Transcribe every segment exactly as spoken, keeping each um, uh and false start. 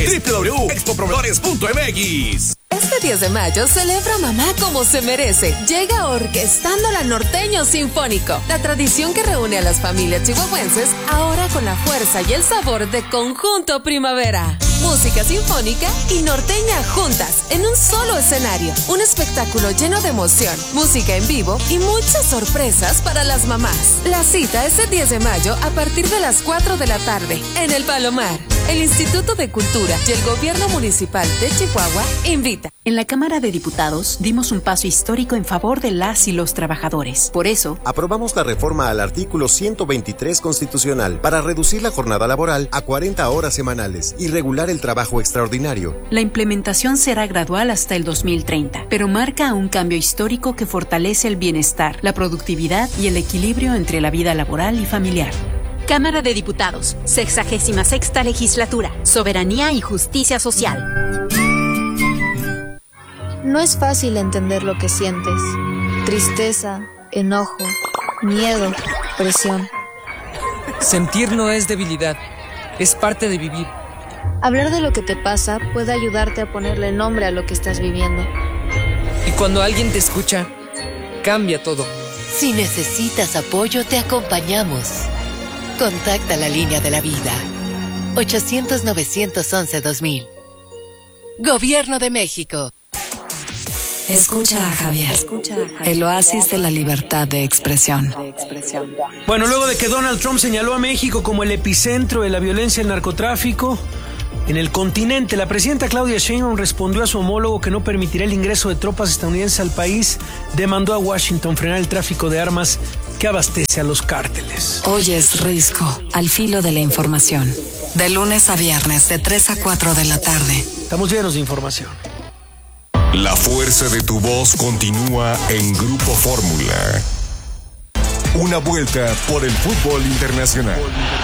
proveedores. doble u doble u doble u punto expo proveedores punto m x. Este diez de mayo celebra mamá como se merece. Llega Orquestando la Norteño Sinfónico, la tradición que reúne a las familias chihuahuenses, ahora con la fuerza y el sabor de Conjunto Primavera. Música sinfónica y norteña juntas en un solo escenario. Un espectáculo lleno de emoción, música en vivo y muchas sorpresas para las mamás. La cita es el diez de mayo a partir de las cuatro de la tarde en El Palomar. El Instituto de Cultura y el Gobierno Municipal de Chihuahua invita. En la Cámara de Diputados dimos un paso histórico en favor de las y los trabajadores. Por eso, aprobamos la reforma al artículo ciento veintitrés constitucional para reducir la jornada laboral a cuarenta horas semanales y regular el trabajo extraordinario. La implementación será gradual hasta el dos mil treinta, pero marca un cambio histórico que fortalece el bienestar, la productividad y el equilibrio entre la vida laboral y familiar. Cámara de Diputados, sexagésima sexta legislatura, soberanía y justicia social. No es fácil entender lo que sientes. Tristeza, enojo, miedo, presión. Sentir no es debilidad, es parte de vivir. Hablar de lo que te pasa puede ayudarte a ponerle nombre a lo que estás viviendo. Y cuando alguien te escucha, cambia todo. Si necesitas apoyo, te acompañamos. Contacta la línea de la vida. ochocientos, novecientos once, dos mil. Gobierno de México. Escucha a Javier, Escucha a Javier, el oasis de la libertad de expresión. Bueno, luego de que Donald Trump señaló a México como el epicentro de la violencia y el narcotráfico en el continente, la presidenta Claudia Sheinbaum respondió a su homólogo que no permitirá el ingreso de tropas estadounidenses al país. Demandó a Washington frenar el tráfico de armas que abastece a los cárteles. Hoy es Risco, al filo de la información. De lunes a viernes, de tres a cuatro de la tarde. Estamos llenos de información. La fuerza de tu voz continúa en Grupo Fórmula. Una vuelta por el fútbol internacional.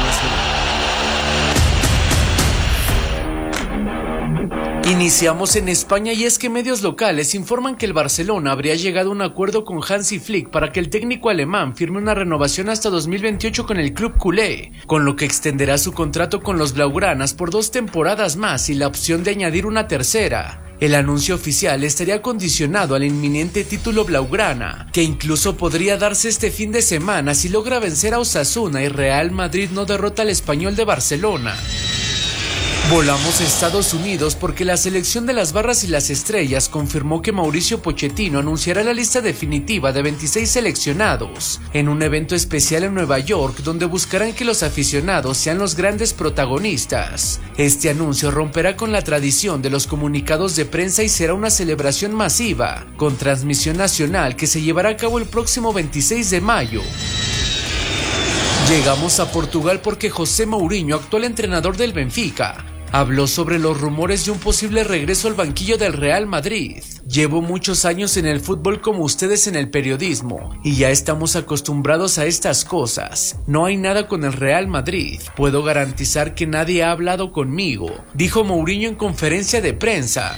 Iniciamos en España y es que medios locales informan que el Barcelona habría llegado a un acuerdo con Hansi Flick para que el técnico alemán firme una renovación hasta dos mil veintiocho con el club culé, con lo que extenderá su contrato con los blaugranas por dos temporadas más y la opción de añadir una tercera. El anuncio oficial estaría condicionado al inminente título blaugrana, que incluso podría darse este fin de semana si logra vencer a Osasuna y Real Madrid no derrota al Español de Barcelona. Volamos a Estados Unidos porque la selección de las Barras y las Estrellas confirmó que Mauricio Pochettino anunciará la lista definitiva de veintiséis seleccionados en un evento especial en Nueva York donde buscarán que los aficionados sean los grandes protagonistas. Este anuncio romperá con la tradición de los comunicados de prensa y será una celebración masiva con transmisión nacional que se llevará a cabo el próximo veintiséis de mayo. Llegamos a Portugal porque José Mourinho, actual entrenador del Benfica, habló sobre los rumores de un posible regreso al banquillo del Real Madrid. Llevo muchos años en el fútbol como ustedes en el periodismo y ya estamos acostumbrados a estas cosas. No hay nada con el Real Madrid. Puedo garantizar que nadie ha hablado conmigo, dijo Mourinho en conferencia de prensa.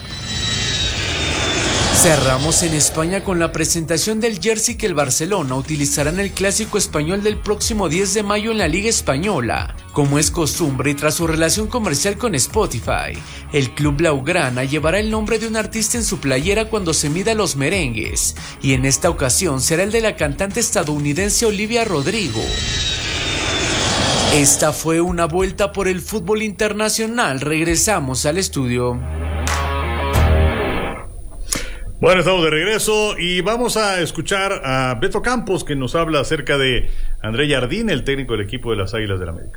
Cerramos en España con la presentación del jersey que el Barcelona utilizará en el Clásico Español del próximo diez de mayo en la Liga Española. Como es costumbre y tras su relación comercial con Spotify, el club blaugrana llevará el nombre de un artista en su playera cuando se mida los merengues, y en esta ocasión será el de la cantante estadounidense Olivia Rodrigo. Esta fue una vuelta por el fútbol internacional. Regresamos al estudio. Bueno, estamos de regreso y vamos a escuchar a Beto Campos, que nos habla acerca de André Jardine, el técnico del equipo de las Águilas del América.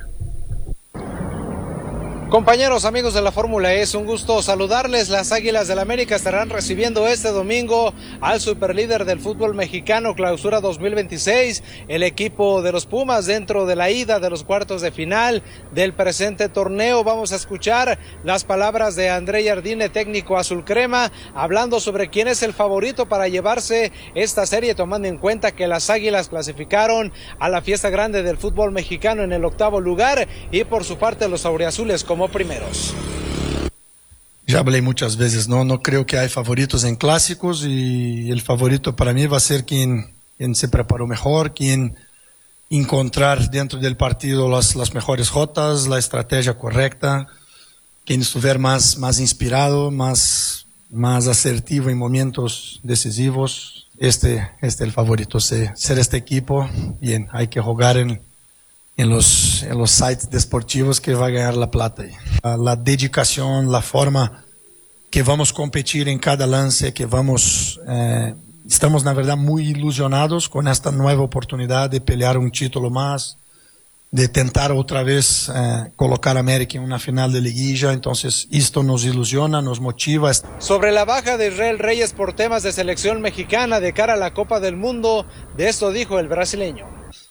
Compañeros, amigos de la Fórmula E, es un gusto saludarles. Las Águilas del América estarán recibiendo este domingo al superlíder del fútbol mexicano Clausura dos mil veintiséis, el equipo de los Pumas, dentro de la ida de los cuartos de final del presente torneo. Vamos a escuchar las palabras de André Jardine, técnico azul crema, hablando sobre quién es el favorito para llevarse esta serie, tomando en cuenta que las Águilas clasificaron a la fiesta grande del fútbol mexicano en el octavo lugar y por su parte los auriazules como primeros. Ya hablé muchas veces, no, no creo que hay favoritos en clásicos y el favorito para mí va a ser quien, quien se preparó mejor, quien encontrar dentro del partido las, las mejores jotas, la estrategia correcta. quien estuviera más, más inspirado, más, más asertivo en momentos decisivos. Este, este es el favorito, ser, ser este equipo. Bien, hay que jugar en, en, los, en los sites deportivos que va a ganar la plata. La, la dedicación, la forma que vamos a competir en cada lance, que vamos... Eh, estamos, na verdad, muy ilusionados con esta nueva oportunidad de pelear un título más, de tentar otra vez eh, colocar a América en una final de liguilla. Entonces esto nos ilusiona, nos motiva. Sobre la baja de Israel Reyes por temas de selección mexicana de cara a la Copa del Mundo, de esto dijo el brasileño.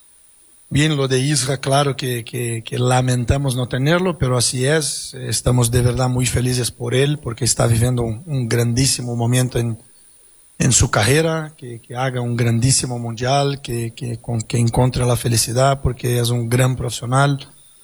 Bien, lo de Isra, claro que, que, que lamentamos no tenerlo, pero así es. Estamos de verdad muy felices por él, porque está viviendo un, un grandísimo momento en, en su carrera, que, que haga un grandísimo mundial, que, que, con, que encuentre la felicidad, porque es un gran profesional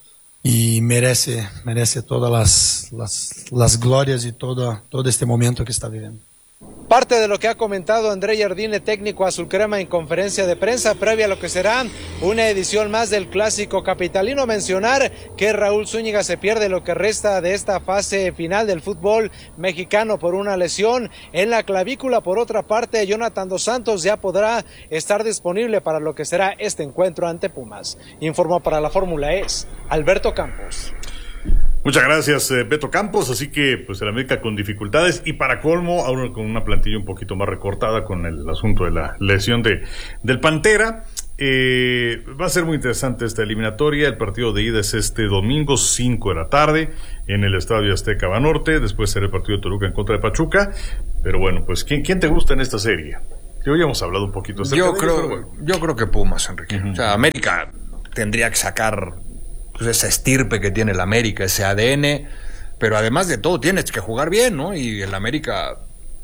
y merece, merece todas las, las, las glorias y todo, todo este momento que está viviendo. Parte de lo que ha comentado André Jardine, técnico azulcrema, en conferencia de prensa previa a lo que será una edición más del Clásico Capitalino. Mencionar que Raúl Zúñiga se pierde lo que resta de esta fase final del fútbol mexicano por una lesión en la clavícula. Por otra parte, Jonathan Dos Santos ya podrá estar disponible para lo que será este encuentro ante Pumas. Informó para la Fórmula E Alberto Campos. Muchas gracias, eh, Beto Campos. Así que, pues, el América con dificultades y para colmo, ahora con una plantilla un poquito más recortada con el asunto de la lesión de del Pantera. Eh, va a ser muy interesante esta eliminatoria. El partido de ida es este domingo, cinco de la tarde, en el Estadio Azteca Banorte. Después será el partido de Toluca en contra de Pachuca. Pero bueno, pues, ¿quién, quién te gusta en esta serie? Que hoy hemos hablado un poquito acerca yo de creo, ello, pero bueno. Yo creo que Pumas, Enrique. Uh-huh. O sea, América tendría que sacar pues esa estirpe que tiene el América, ese A D N, pero además de todo tienes que jugar bien, ¿no? Y el América,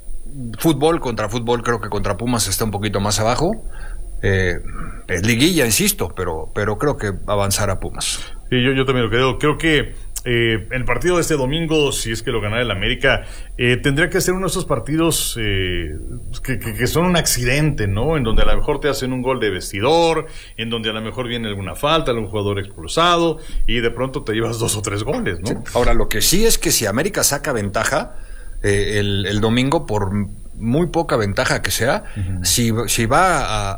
fútbol contra fútbol, creo que contra Pumas está un poquito más abajo. Eh, es liguilla, insisto, pero, pero creo que avanzará Pumas. Sí, yo, yo también lo creo. Creo que eh, el partido de este domingo, si es que lo ganara el América, eh, tendría que ser uno de esos partidos eh, que, que, que son un accidente, ¿no? En donde a lo mejor te hacen un gol de vestidor, en donde a lo mejor viene alguna falta, algún jugador expulsado, y de pronto te llevas dos o tres goles, ¿no? Sí. Ahora, lo que sí es que si América saca ventaja eh, el, el domingo, por muy poca ventaja que sea, uh-huh. si, si va a,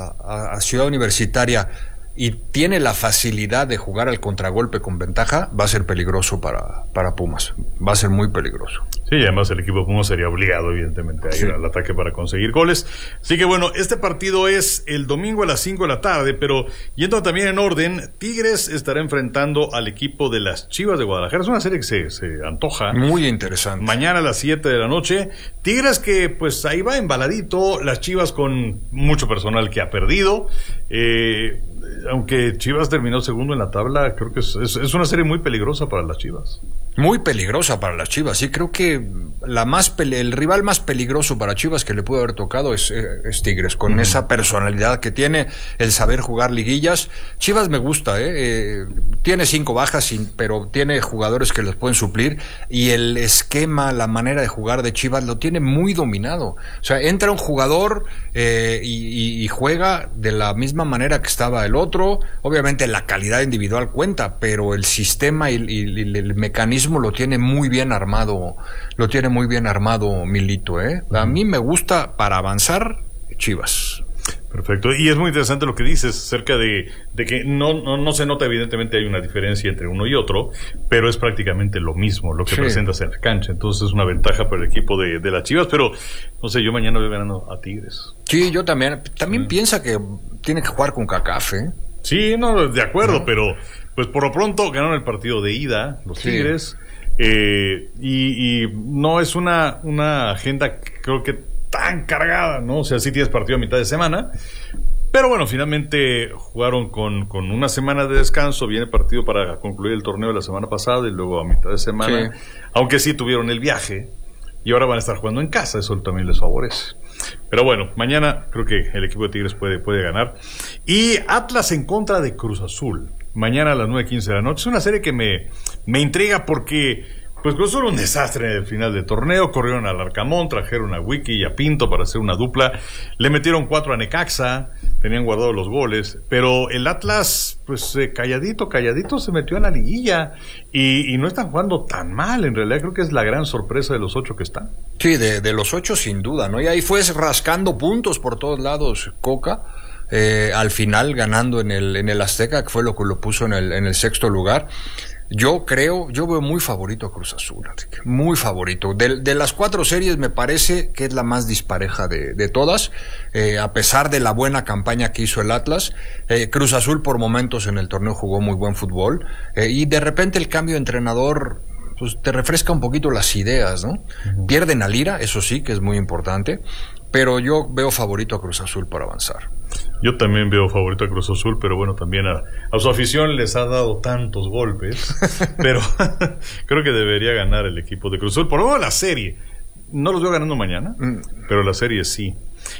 a, a Ciudad Universitaria y tiene la facilidad de jugar al contragolpe con ventaja, va a ser peligroso para, para Pumas. Va a ser muy peligroso. Sí, y además el equipo de Pumas sería obligado, evidentemente, a ir sí. al ataque para conseguir goles. Así que bueno, este partido es el domingo a las cinco de la tarde, pero yendo también en orden, Tigres estará enfrentando al equipo de las Chivas de Guadalajara. Es una serie que se, se antoja. Muy interesante. Mañana a las siete de la noche. Tigres que pues ahí va embaladito, las Chivas con mucho personal que ha perdido. Eh... Aunque Chivas terminó segundo en la tabla, creo que es, es, es una serie muy peligrosa para las Chivas. Muy peligrosa para las Chivas, sí, creo que la más pele- el rival más peligroso para Chivas que le pudo haber tocado es, es Tigres, con mm. esa personalidad que tiene, el saber jugar liguillas. Chivas me gusta, ¿eh? eh tiene cinco bajas, sin, pero tiene jugadores que les pueden suplir, y el esquema, la manera de jugar de Chivas lo tiene muy dominado. O sea, entra un jugador eh, y, y, y juega de la misma manera que estaba el otro. Obviamente la calidad individual cuenta, pero el sistema y, y, y el mecanismo lo tiene muy bien armado, lo tiene muy bien armado Milito, ¿eh? A mí me gusta para avanzar Chivas. Perfecto, y es muy interesante lo que dices acerca de, de que no, no, no se nota, evidentemente hay una diferencia entre uno y otro, pero es prácticamente lo mismo lo que sí. presentas en la cancha. Entonces es una ventaja para el equipo de, de las Chivas, pero no sé, yo mañana voy ganando a Tigres. Sí, yo también. También sí. piensa que tiene que jugar con CACAF, ¿eh? Sí, no, de acuerdo, uh-huh. pero pues por lo pronto ganaron el partido de ida los sí. Tigres, eh, y, y no es una, una agenda, creo que tan cargada, ¿no? O sea, sí tienes partido a mitad de semana, pero bueno, finalmente jugaron con, con una semana de descanso, viene partido para concluir el torneo de la semana pasada y luego a mitad de semana, sí. aunque sí tuvieron el viaje y ahora van a estar jugando en casa, eso también les favorece. Pero bueno, mañana creo que el equipo de Tigres puede, puede ganar. Y Atlas en contra de Cruz Azul, mañana a las nueve quince de la noche. Es una serie que me, me intriga porque Pues Cruz Azul un desastre en el final del torneo, corrieron al Arcamón, trajeron a Wiki y a Pinto para hacer una dupla, le metieron cuatro a Necaxa, tenían guardados los goles, pero el Atlas, pues eh, calladito, calladito se metió en la liguilla y, y no están jugando tan mal, en realidad creo que es la gran sorpresa de los ocho que están. Sí, de, de los ocho sin duda, ¿no? Y ahí fue rascando puntos por todos lados Coca, eh, al final ganando en el, en el Azteca, que fue lo que lo puso en el, en el sexto lugar. Yo creo, yo veo muy favorito a Cruz Azul, Enrique, muy favorito. De, de las cuatro series me parece que es la más dispareja de, de todas, eh, a pesar de la buena campaña que hizo el Atlas. Eh, Cruz Azul por momentos en el torneo jugó muy buen fútbol, eh, y de repente el cambio de entrenador pues te refresca un poquito las ideas, ¿no? Uh-huh. Pierden a Lira, eso sí, que es muy importante, pero yo veo favorito a Cruz Azul para avanzar. Yo también veo favorito a Cruz Azul, pero bueno, también a, a su afición les ha dado tantos golpes, pero creo que debería ganar el equipo de Cruz Azul, por lo menos la serie. No los veo ganando mañana, mm. pero la serie sí.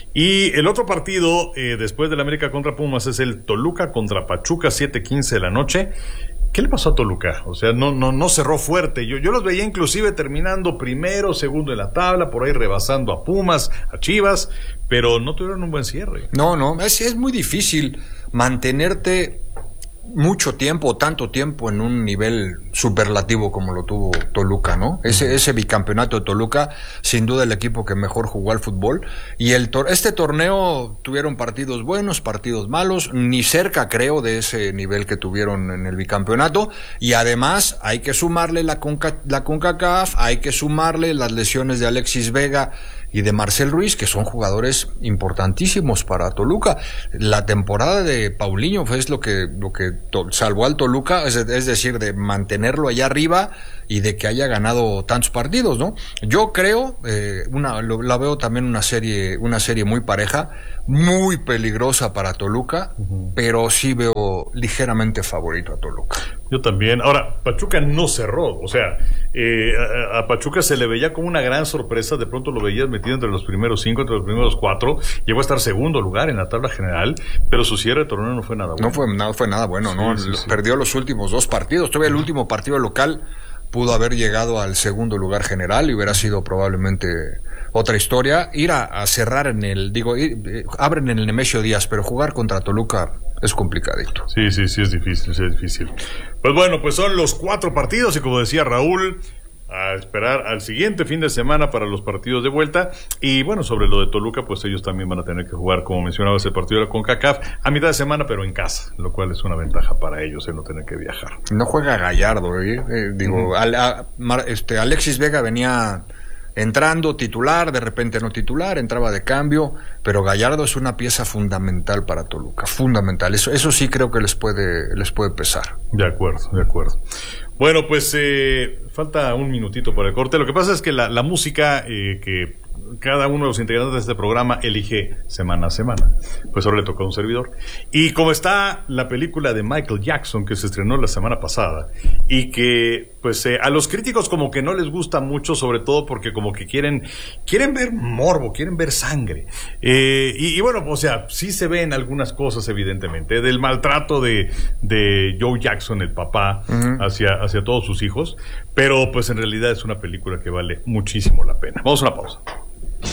Y el otro partido, eh, después del América contra Pumas, es el Toluca contra Pachuca, siete quince de la noche. ¿Qué le pasó a Toluca? O sea, no, no, no cerró fuerte. Yo, yo los veía inclusive terminando primero, segundo en la tabla, por ahí rebasando a Pumas, a Chivas, pero no tuvieron un buen cierre. No, no, es, es muy difícil mantenerte mucho tiempo, tanto tiempo en un nivel superlativo como lo tuvo Toluca, ¿no? Ese, ese bicampeonato de Toluca, sin duda el equipo que mejor jugó al fútbol. Y el tor- este torneo tuvieron partidos buenos, partidos malos, ni cerca creo de ese nivel que tuvieron en el bicampeonato. Y además hay que sumarle la, Conca- la CONCACAF, hay que sumarle las lesiones de Alexis Vega y de Marcel Ruiz, que son jugadores importantísimos para Toluca. La temporada de Paulinho fue lo que, lo que to- salvó al Toluca, es, es decir, de mantenerlo allá arriba y de que haya ganado tantos partidos, ¿no? Yo creo, eh, una, lo, la veo también una serie, una serie muy pareja, muy peligrosa para Toluca, uh-huh. pero sí veo ligeramente favorito a Toluca. Yo también. Ahora, Pachuca no cerró, o sea, eh, a, a Pachuca se le veía como una gran sorpresa, de pronto lo veías metido entre los primeros cinco, entre los primeros cuatro, llegó a estar segundo lugar en la tabla general, pero su cierre de torneo no fue nada bueno. No fue nada, fue nada bueno, ¿no? Sí, sí, sí. Perdió los últimos dos partidos, todavía el último partido local pudo haber llegado al segundo lugar general y hubiera sido probablemente otra historia. Ir a, a cerrar en el, digo, ir, eh, abren en el Nemesio Díaz, pero jugar contra Toluca es complicadito. Sí, sí, sí, es difícil, sí es difícil. Pues bueno, pues son los cuatro partidos y como decía Raúl, a esperar al siguiente fin de semana para los partidos de vuelta. Y bueno, sobre lo de Toluca, pues ellos también van a tener que jugar, como mencionabas, el partido de la CONCACAF a mitad de semana, pero en casa, lo cual es una ventaja para ellos, el no tener que viajar. No juega Gallardo, ¿eh? Eh, digo, uh-huh. al, a, este, Alexis Vega venía entrando titular, de repente no titular, entraba de cambio, pero Gallardo es una pieza fundamental para Toluca, fundamental. Eso, eso sí creo que les puede, les puede pesar. De acuerdo, de acuerdo. Bueno, pues eh, falta un minutito para el corte. Lo que pasa es que la, la música eh, que cada uno de los integrantes de este programa elige semana a semana, pues ahora le toca a un servidor. Y como está la película de Michael Jackson que se estrenó la semana pasada y que pues eh, a los críticos como que no les gusta mucho, sobre todo porque como que quieren quieren ver morbo, quieren ver sangre, eh, y, y bueno, o sea, sí se ven algunas cosas evidentemente del maltrato de, de Joe Jackson, el papá, uh-huh. hacia, hacia todos sus hijos, pero pues en realidad es una película que vale muchísimo la pena. Vamos a una pausa.